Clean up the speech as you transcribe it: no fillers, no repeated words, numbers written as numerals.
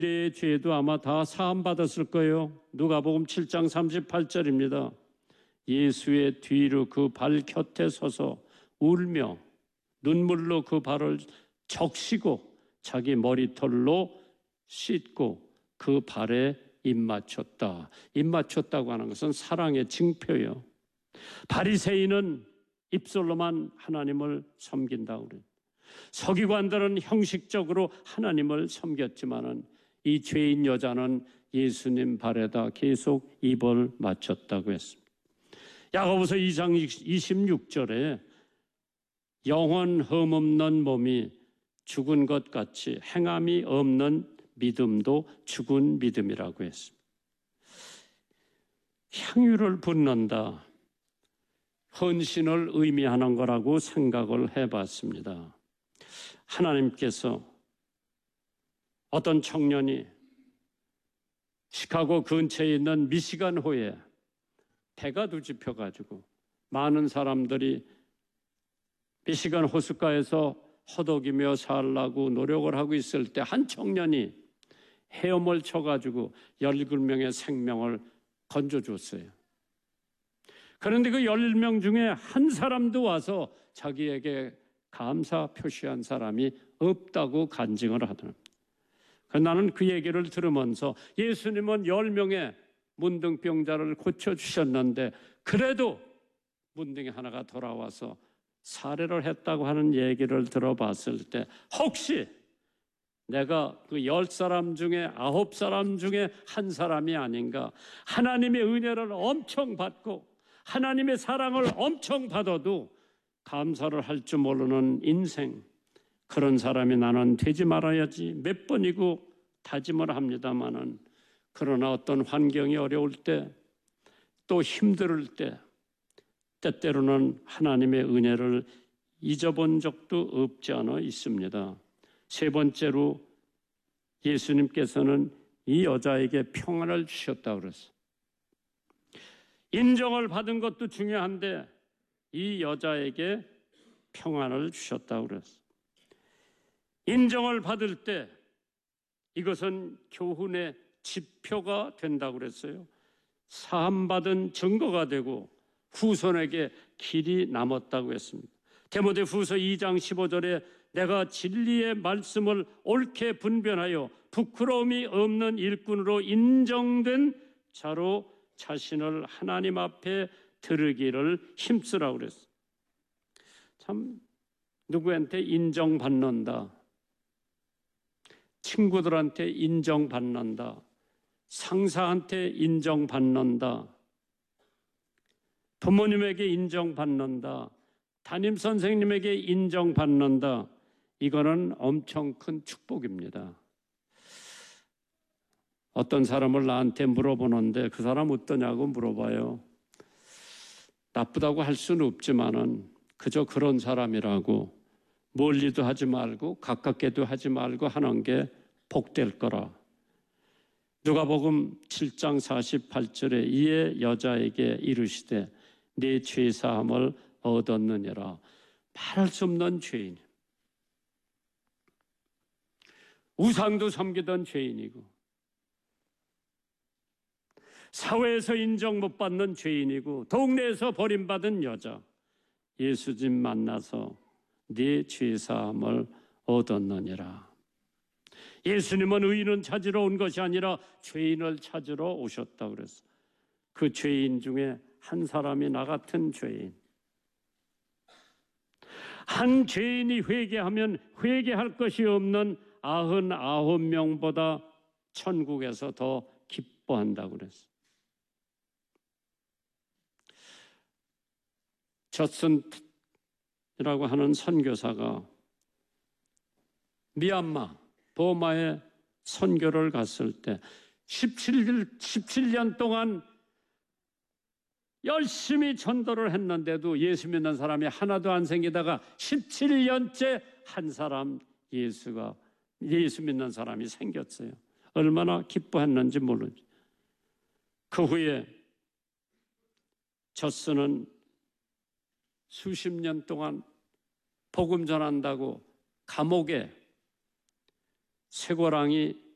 의 죄도 아마 다 사함받았을 거예요. 누가복음 7장 38절입니다. 예수의 뒤로 그 발 곁에 서서 울며 눈물로 그 발을 적시고 자기 머리털로 씻고 그 발에 입 맞췄다. 입 맞췄다고 하는 것은 사랑의 징표예요. 바리새인은 입술로만 하나님을 섬긴다고 그래요. 서기관들은 형식적으로 하나님을 섬겼지만은 이 죄인 여자는 예수님 발에다 계속 입을 맞췄다고 했습니다. 야고보서 2장 26절에 영혼 흠없는 몸이 죽은 것 같이 행함이 없는 믿음도 죽은 믿음이라고 했습니다. 향유를 붓는다. 헌신을 의미하는 거라고 생각을 해봤습니다. 하나님께서 어떤 청년이 시카고 근처에 있는 미시간호에 배가 뒤집혀가지고 많은 사람들이 미시간 호숫가에서 허덕이며 살라고 노력을 하고 있을 때 한 청년이 헤엄을 쳐가지고 17명의 생명을 건져줬어요. 그런데 그 10명 중에 한 사람도 와서 자기에게 감사 표시한 사람이 없다고 간증을 하더랍니다. 나는 그 얘기를 들으면서 예수님은 10명의 문둥병자를 고쳐주셨는데 그래도 문둥이 하나가 돌아와서 살해를 했다고 하는 얘기를 들어봤을 때 혹시 내가 그 10사람 중에 9사람 중에 한 사람이 아닌가, 하나님의 은혜를 엄청 받고 하나님의 사랑을 엄청 받아도 감사를 할 줄 모르는 인생, 그런 사람이 나는 되지 말아야지 몇 번이고 다짐을 합니다마는, 그러나 어떤 환경이 어려울 때 또 힘들 때 때때로는 하나님의 은혜를 잊어본 적도 없지 않아 있습니다. 세 번째로 예수님께서는 이 여자에게 평안을 주셨다고 그랬어요. 인정을 받은 것도 중요한데 이 여자에게 평안을 주셨다고 그랬어요. 인정을 받을 때 이것은 교훈의 지표가 된다고 그랬어요. 사함받은 증거가 되고 후손에게 길이 남았다고 했습니다. 디모데후서 2장 15절에 내가 진리의 말씀을 옳게 분별하여 부끄러움이 없는 일꾼으로 인정된 자로 자신을 하나님 앞에 드리기를 힘쓰라고 그랬어요. 참 누구한테 인정받는다, 친구들한테 인정받는다, 상사한테 인정받는다, 부모님에게 인정받는다, 담임선생님에게 인정받는다, 이거는 엄청 큰 축복입니다. 어떤 사람을 나한테 물어보는데 그 사람 어떠냐고 물어봐요. 나쁘다고 할 수는 없지만은 그저 그런 사람이라고, 멀리도 하지 말고 가깝게도 하지 말고 하는 게 복될 거라. 누가복음 7장 48절에 이에 여자에게 이르시되 네 죄사함을 얻었느니라. 말할 수 없는 죄인, 우상도 섬기던 죄인이고 사회에서 인정 못 받는 죄인이고 동네에서 버림받은 여자, 예수님 만나서 네 죄사함을 얻었느니라. 예수님은 의인은 찾으러 온 것이 아니라 죄인을 찾으러 오셨다고 그랬어. 그 죄인 중에 한 사람이 나 같은 죄인. 한 죄인이 회개하면 회개할 것이 없는 99명보다 천국에서 더 기뻐한다고 그랬어. 저슨이라고 하는 선교사가 미얀마, 버마에 선교를 갔을 때 17년 동안 열심히 전도를 했는데도 예수 믿는 사람이 하나도 안 생기다가 17년째 한 사람 예수 믿는 사람이 생겼어요. 얼마나 기뻐했는지 모르지. 그 후에 저스는 수십 년 동안 복음 전한다고 감옥에 쇠고랑이